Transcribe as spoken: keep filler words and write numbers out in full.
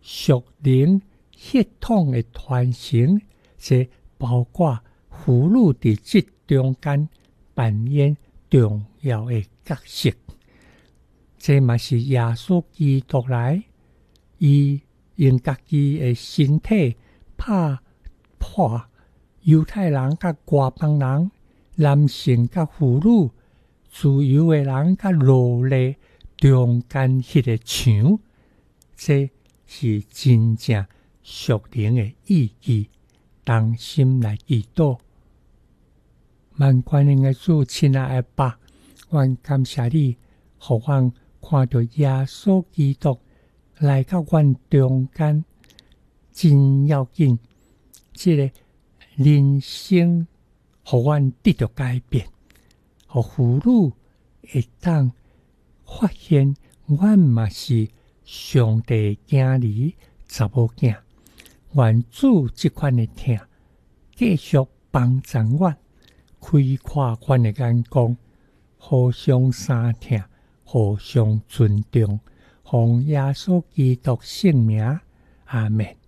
属灵血统的传承，是包括妇女伫这中间扮演重要的角色。这嘛是耶稣基督来，伊用家己的身体拍破犹太人甲外邦人、男性甲妇女、自由的人甲奴隶中间迄个墙，这是真正属灵的意义。当心来祈祷。万关恩的主，亲爱的爸，阮感谢你，互阮看到耶稣基督来到阮中间，真要紧。这个人生，互阮得到改变，互妇女会当发现，阮嘛是上帝囝儿查某囝。愿主这款的听，继续帮助阮，开阔阮的眼光，互相相听，互相尊重，奉耶稣基督圣名，阿们。